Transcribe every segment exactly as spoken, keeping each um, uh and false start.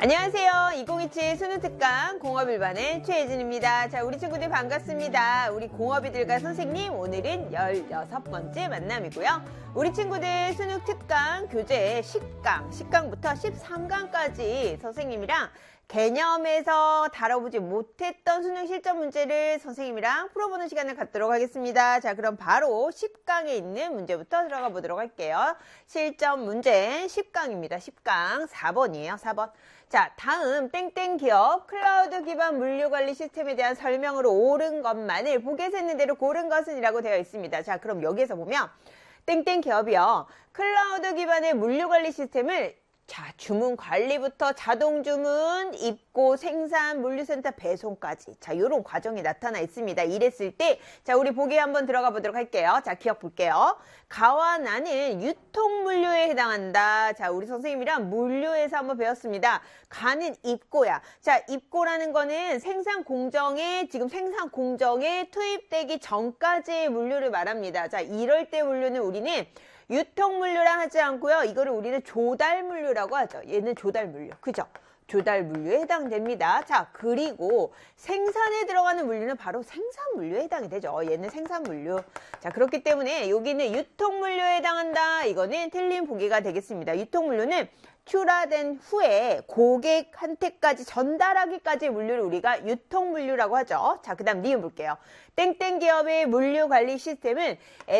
안녕하세요. 이천이십칠 수능특강 공업 일 반의 최혜진입니다. 자, 우리 친구들 반갑습니다. 우리 공업이들과 선생님, 오늘은 열여섯 번째 만남이고요. 우리 친구들 수능특강 교재 십 강, 십 강부터 십삼 강까지 선생님이랑 개념에서 다뤄보지 못했던 수능 실전 문제를 선생님이랑 풀어보는 시간을 갖도록 하겠습니다. 자, 그럼 바로 십 강에 있는 문제부터 들어가 보도록 할게요. 실전 문제 십 강입니다. 십 강 사 번이에요. 사 번. 자, 다음 땡땡 기업 클라우드 기반 물류관리 시스템에 대한 설명으로 옳은 것만을 보기에서 있는 대로 고른 것은 이라고 되어 있습니다. 자, 그럼 여기에서 보면 땡땡 기업이요. 클라우드 기반의 물류관리 시스템을 자, 주문 관리부터 자동 주문, 입고, 생산, 물류센터 배송까지. 자, 요런 과정이 나타나 있습니다. 이랬을 때, 자, 우리 보기에 한번 들어가 보도록 할게요. 자, 기억 볼게요. 가와 나는 유통 물류에 해당한다. 자, 우리 선생님이랑 물류에서 한번 배웠습니다. 가는 입고야. 자, 입고라는 거는 생산 공정에, 지금 생산 공정에 투입되기 전까지의 물류를 말합니다. 자, 이럴 때 물류는 우리는 유통물류랑 하지 않고요. 이거를 우리는 조달물류라고 하죠. 얘는 조달물류. 그죠? 조달물류에 해당됩니다. 자, 그리고 생산에 들어가는 물류는 바로 생산물류에 해당이 되죠. 얘는 생산물류. 자, 그렇기 때문에 여기는 유통물류에 해당한다. 이거는 틀린 보기가 되겠습니다. 유통물류는 출하된 후에 고객한테까지 전달하기까지 물류를 우리가 유통물류라고 하죠. 자, 그 다음 니은 볼게요. 땡땡 기업의 물류관리 시스템은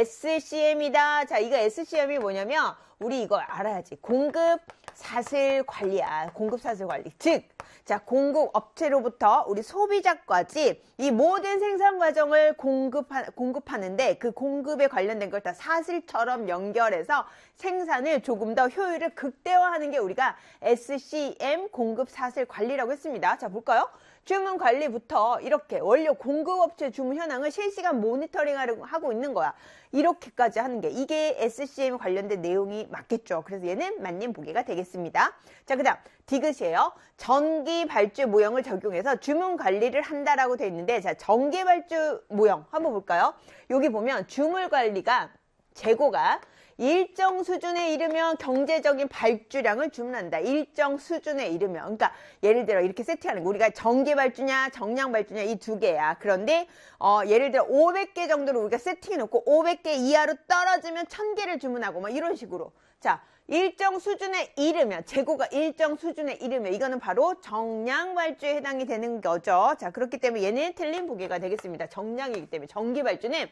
에스씨엠이다. 자, 이거 에스씨엠이 뭐냐면 우리 이거 알아야지. 공급 사슬 관리야. 공급 사슬 관리. 즉, 자, 공급 업체로부터 우리 소비자까지 이 모든 생산 과정을 공급하, 공급하는데 그 공급에 관련된 걸 다 사슬처럼 연결해서 생산을 조금 더 효율을 극대화하는 게 우리가 에스씨엠 공급 사슬 관리라고 했습니다. 자, 볼까요? 주문 관리부터 이렇게 원료 공급업체 주문 현황을 실시간 모니터링하고 있는 거야. 이렇게까지 하는 게 이게 에스씨엠 관련된 내용이 맞겠죠. 그래서 얘는 맞는 보기가 되겠습니다. 자, 그 다음 디귿이에요. 전기 발주 모형을 적용해서 주문 관리를 한다라고 되어 있는데, 자, 전기 발주 모형 한번 볼까요? 여기 보면 주문 관리가 재고가 일정 수준에 이르면 경제적인 발주량을 주문한다. 일정 수준에 이르면. 그러니까 예를 들어 이렇게 세팅하는 거. 우리가 전기 발주냐 정량 발주냐 이 두 개야. 그런데 어, 예를 들어 오백 개 정도로 우리가 세팅해 놓고 오백 개 이하로 떨어지면 천 개를 주문하고 막 이런 식으로. 자, 일정 수준에 이르면, 재고가 일정 수준에 이르면 이거는 바로 정량 발주에 해당이 되는 거죠. 자, 그렇기 때문에 얘는 틀린 보기가 되겠습니다. 정량이기 때문에 전기 발주는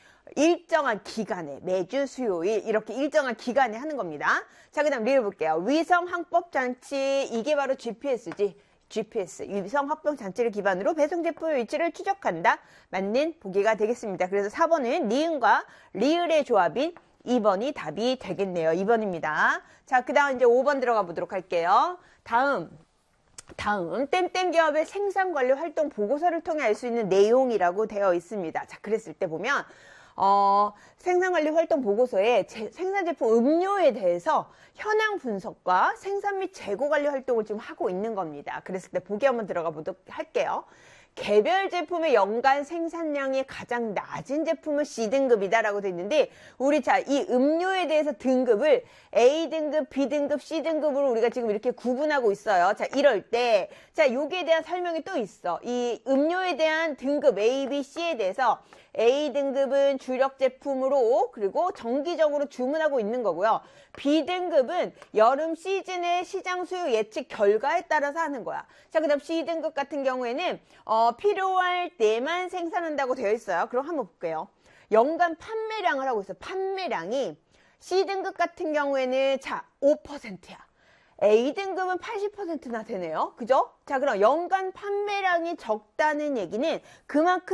일정한 기간에 매주 수요일 이렇게 일정한 기간에 하는 겁니다. 자, 그 다음 리뷰 볼게요. 위성 항법 장치, 이게 바로 지피에스지. 지피에스, 위성 합동 장치를 기반으로 배송 제품의 위치를 추적한다. 맞는 보기가 되겠습니다. 그래서 사 번은 니은과 리을의 조합인 이 번이 답이 되겠네요. 이 번입니다. 자, 그 다음 이제 오 번 들어가 보도록 할게요. 다음 다음 땡땡 기업의 생산관리 활동 보고서를 통해 알 수 있는 내용이라고 되어 있습니다. 자, 그랬을 때 보면 어, 생산관리 활동 보고서에 제, 생산 제품 음료에 대해서 현황 분석과 생산 및 재고 관리 활동을 지금 하고 있는 겁니다. 그랬을 때 보기 한번 들어가 보도록 할게요. 개별 제품의 연간 생산량이 가장 낮은 제품은 C등급이다 라고 되어 있는데, 우리 자, 이 음료에 대해서 등급을 A등급, B등급, C등급으로 우리가 지금 이렇게 구분하고 있어요. 자, 이럴 때, 자, 여기에 대한 설명이 또 있어. 이 음료에 대한 등급 A, B, C에 대해서 A등급은 주력 제품으로 그리고 정기적으로 주문하고 있는 거고요. B등급은 여름 시즌의 시장 수요 예측 결과에 따라서 하는 거야. 자, 그 다음 C등급 같은 경우에는 어, 필요할 때만 생산한다고 되어 있어요. 그럼 한번 볼게요. 연간 판매량을 하고 있어요. 판매량이 C등급 같은 경우에는 자, 오 퍼센트야. A등급은 팔십 퍼센트나 되네요. 그죠? 자, 그럼 연간 판매량이 적다는 얘기는 그만큼